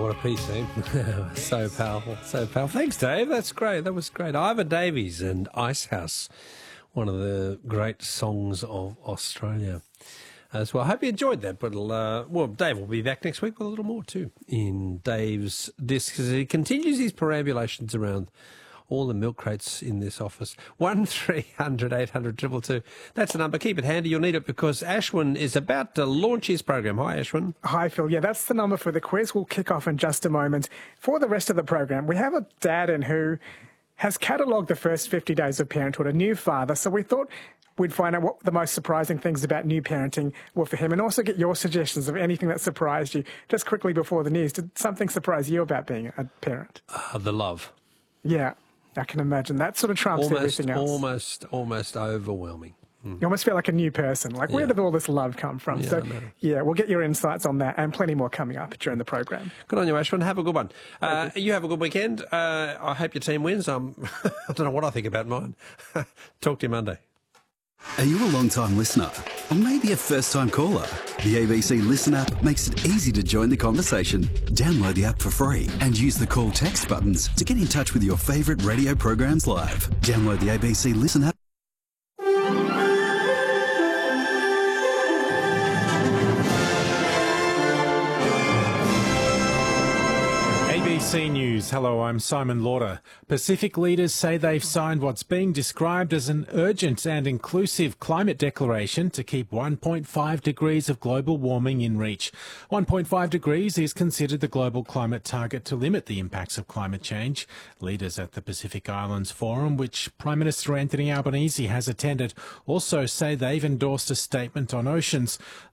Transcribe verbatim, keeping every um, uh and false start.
what a piece, eh? So powerful, so powerful. Thanks, Dave. That's great. That was great. Ivor Davies and Icehouse, one of the great songs of Australia as well. I hope you enjoyed that. But uh, well, Dave will be back next week with a little more too in Dave's disc as he continues his perambulations around all the milk crates in this office. One three hundred eight hundred two two two. That's the number. Keep it handy. You'll need it because Ashwin is about to launch his program. Hi, Ashwin. Hi, Phil. Yeah, that's the number for the quiz. We'll kick off in just a moment. For the rest of the program, we have a dad in who has catalogued the first fifty days of parenthood, a new father. So we thought we'd find out what the most surprising things about new parenting were for him and also get your suggestions of anything that surprised you. Just quickly before the news, did something surprise you about being a parent? Uh, the love. Yeah, I can imagine. That sort of trumps Almost, everything else. almost, almost overwhelming. You almost feel like a new person. Like, where Yeah. did all this love come from? Yeah, so, I know. yeah, we'll get your insights on that and plenty more coming up during the program. Good on you, Ashwin. Have a good one. Uh, you have a good weekend. Uh, I hope your team wins. Um, I don't know what I think about mine. Talk to you Monday. Are you a long-time listener? Or maybe a first-time caller? The A B C Listen app makes it easy to join the conversation. Download the app for free and use the call text buttons to get in touch with your favourite radio programs live. Download the A B C Listen app. A B C News. Hello, I'm Simon Lauder. Pacific leaders say they've signed what's being described as an urgent and inclusive climate declaration to keep one point five degrees of global warming in reach. one point five degrees is considered the global climate target to limit the impacts of climate change. Leaders at the Pacific Islands Forum, which Prime Minister Anthony Albanese has attended, also say they've endorsed a statement on oceans.